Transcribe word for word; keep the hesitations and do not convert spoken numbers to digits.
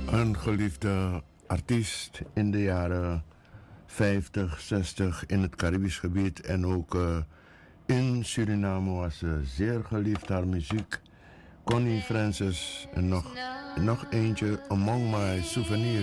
Een geliefde artiest in de jaren vijftig, zestig in het Caribisch gebied en ook uh, in Suriname was ze zeer geliefd haar muziek. Connie Francis en nog, nog eentje, Among My Souvenirs.